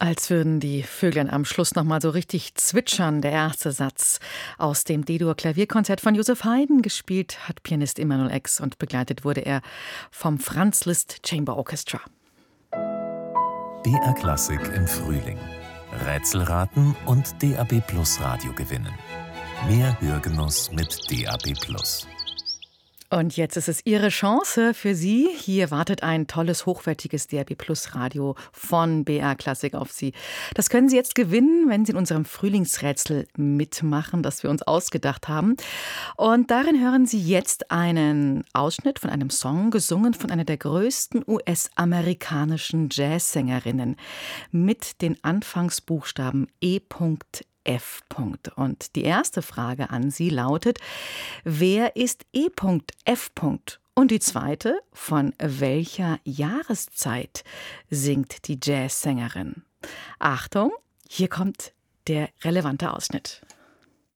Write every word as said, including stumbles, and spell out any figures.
Als würden die Vöglein am Schluss noch mal so richtig zwitschern. Der erste Satz aus dem D-Dur-Klavierkonzert von Joseph Haydn. Gespielt hat Pianist Emanuel Ex und begleitet wurde er vom Franz Liszt Chamber Orchestra. B R Klassik im Frühling. Rätselraten und D A B Plus Radio gewinnen. Mehr Hörgenuss mit D A B Plus. Und jetzt ist es Ihre Chance für Sie. Hier wartet ein tolles, hochwertiges D A B Plus Radio von B R Klassik auf Sie. Das können Sie jetzt gewinnen, wenn Sie in unserem Frühlingsrätsel mitmachen, das wir uns ausgedacht haben. Und darin hören Sie jetzt einen Ausschnitt von einem Song, gesungen von einer der größten U S-amerikanischen Jazzsängerinnen mit den Anfangsbuchstaben E F. Und die erste Frage an Sie lautet: Wer ist E F? Und die zweite: Von welcher Jahreszeit singt die Jazzsängerin? Achtung, hier kommt der relevante Ausschnitt.